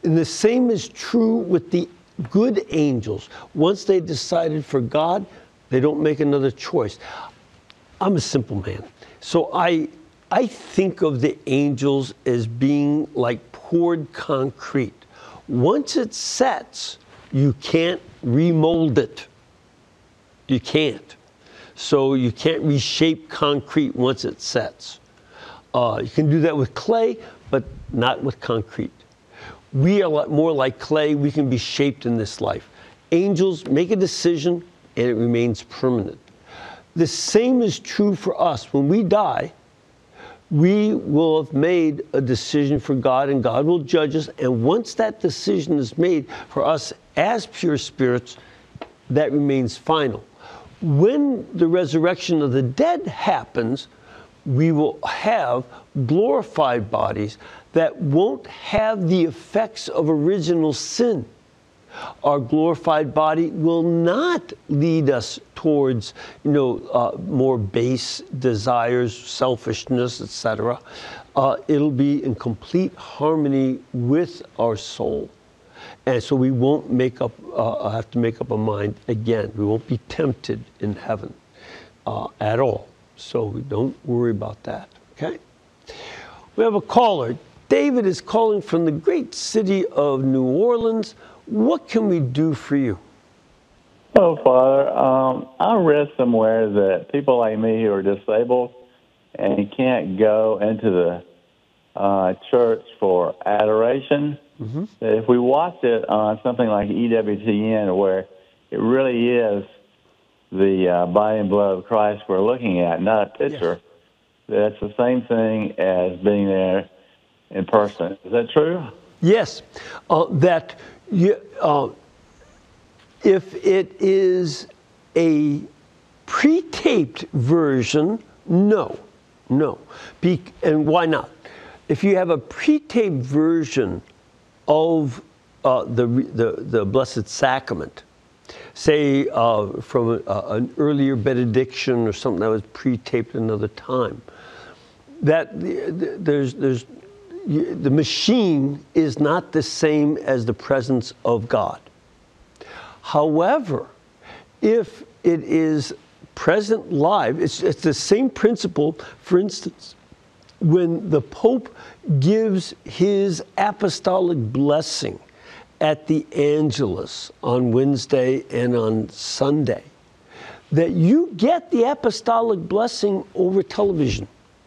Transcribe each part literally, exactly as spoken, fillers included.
And the same is true with the good angels. Once they decided for God, they don't make another choice. I'm a simple man. So I, I think of the angels as being like poured concrete. Once it sets, you can't remold it. You can't. So you can't reshape concrete once it sets. Uh, you can do that with clay, but not with concrete. We are a lot more like clay. We can be shaped in this life. Angels make a decision, and it remains permanent. The same is true for us. When we die, we will have made a decision for God, and God will judge us. And once that decision is made for us as pure spirits, that remains final. When the resurrection of the dead happens, we will have glorified bodies that won't have the effects of original sin. Our glorified body will not lead us towards, you know, uh, more base desires, selfishness, et cetera. Uh, it'll be in complete harmony with our soul. And so we won't make up, uh, have to make up a mind again. We won't be tempted in heaven uh, at all. So don't worry about that, okay? We have a caller. David is calling from the great city of New Orleans. What can we do for you? Oh, Father, um, I read somewhere that people like me who are disabled and can't go into the uh, church for adoration, mm-hmm. that if we watch it on something like E W T N, where it really is the uh, body and blood of Christ we're looking at, not a picture, yes. That's the same thing as being there in person. Is that true? Yes. Uh, that you, uh, if it is a pre-taped version, no, no. Be- and why not? If you have a pre-taped version of uh, the, the the Blessed Sacrament, say uh, from a, an earlier benediction or something that was pre-taped another time, that there's there's the machine is not the same as the presence of God. However, if it is present live, it's, it's the same principle. For instance, when the Pope gives his apostolic blessing at the Angelus on Wednesday and on Sunday, that you get the apostolic blessing over television.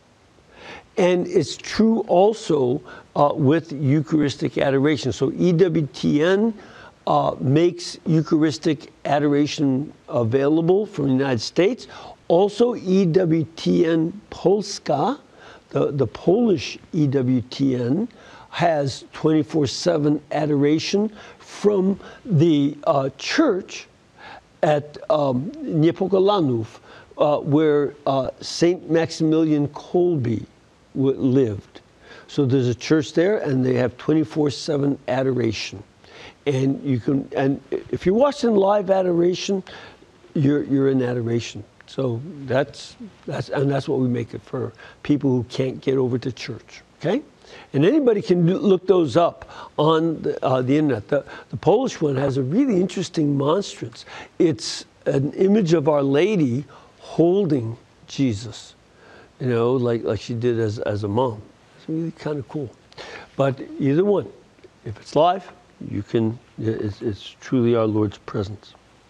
And it's true also uh, with Eucharistic adoration. So E W T N uh, makes Eucharistic adoration available from the United States. Also E W T N Polska, the, the Polish E W T N, has twenty-four seven adoration from the uh, church at um, Niepokalanów, uh, where uh, Saint Maximilian Kolbe lived. So there's a church there, and they have twenty-four seven adoration. And you can, and if you're watching live adoration, you're you're in adoration. So that's that's and that's what we make it for people who can't get over to church. Okay, and anybody can do, look those up on the, uh, the internet. The, the Polish one has a really interesting monstrance. It's an image of Our Lady holding Jesus, you know, like like she did as as a mom. It's really kind of cool. But either one, if it's live, you can. It's, it's truly our Lord's presence.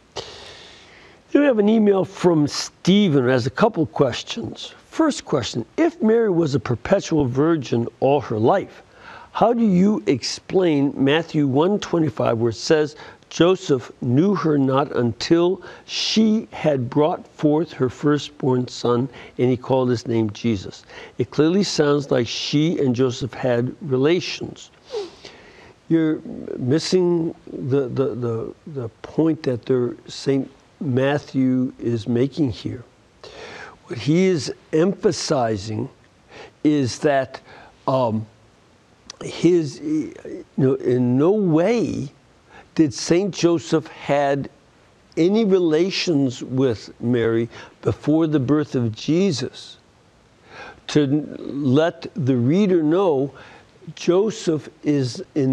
We have an email from Stephen who has a couple questions. First question, if Mary was a perpetual virgin all her life, how do you explain Matthew one twenty-five where it says, Joseph knew her not until she had brought forth her firstborn son, and he called his name Jesus? It clearly sounds like she and Joseph had relations. You're missing the, the, the, the point that Saint Matthew is making here. What he is emphasizing is that um, his, you know, in no way did Saint Joseph had any relations with Mary before the birth of Jesus. To let the reader know, Joseph is in